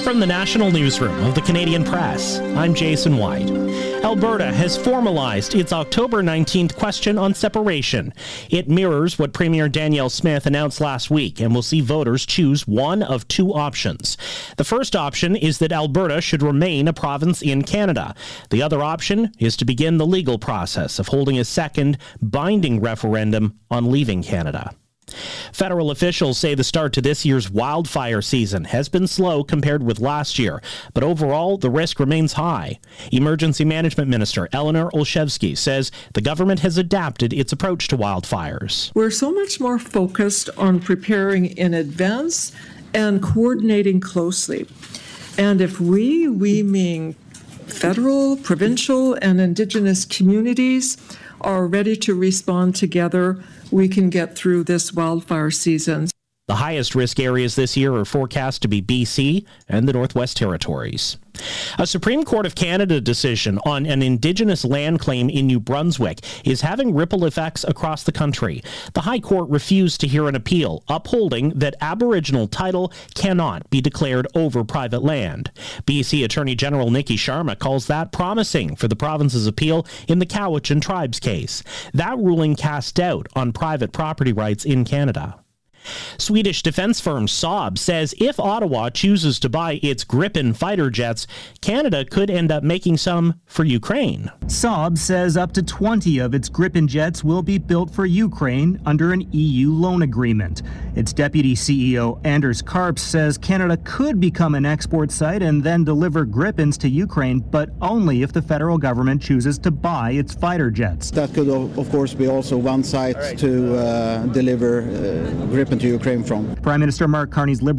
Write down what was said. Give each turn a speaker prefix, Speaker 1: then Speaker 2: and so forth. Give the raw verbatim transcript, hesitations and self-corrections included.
Speaker 1: From the National Newsroom of the Canadian Press, I'm Jason White. Alberta has formalized its October nineteenth question on separation. It mirrors what Premier Danielle Smith announced last week and will see voters choose one of two options. The first option is that Alberta should remain a province in Canada. The other option is to begin the legal process of holding a second, binding referendum on leaving Canada. Federal officials say the start to this year's wildfire season has been slow compared with last year, but overall the risk remains high. Emergency Management Minister Eleanor Olszewski says the government has adapted its approach to wildfires.
Speaker 2: We're so much more focused on preparing in advance and coordinating closely. And if we, we mean federal, provincial, and Indigenous communities, are ready to respond together, we can get through this wildfire season.
Speaker 1: The highest risk areas this year are forecast to be B C and the Northwest Territories. A Supreme Court of Canada decision on an Indigenous land claim in New Brunswick is having ripple effects across the country. The High Court refused to hear an appeal, upholding that Aboriginal title cannot be declared over private land. B C Attorney General Nikki Sharma calls that promising for the province's appeal in the Cowichan Tribes case. That ruling cast doubt on private property rights in Canada. Swedish defense firm Saab says if Ottawa chooses to buy its Gripen fighter jets, Canada could end up making some for Ukraine.
Speaker 3: Saab says up to twenty of its Gripen jets will be built for Ukraine under an E U loan agreement. Its deputy C E O Anders Karps says Canada could become an export site and then deliver Gripens to Ukraine, but only if the federal government chooses to buy its fighter jets.
Speaker 4: That could, of course, be also one site to uh, deliver uh, Gripen to Ukraine from.
Speaker 3: Prime Minister Mark Carney's Liberal